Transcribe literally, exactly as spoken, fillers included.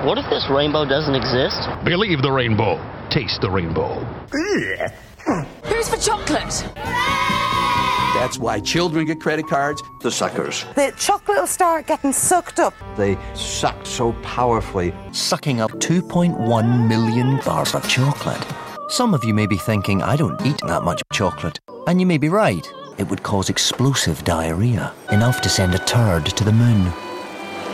What if this rainbow doesn't exist? Believe the rainbow. Taste the rainbow. Who's for chocolate? That's why children get credit cards. The suckers. The chocolate will start getting sucked up. They suck so powerfully. Sucking up two point one million bars of chocolate. Some of you may be thinking, I don't eat that much chocolate. And you may be right. It would cause explosive diarrhea, enough to send a turd to the moon.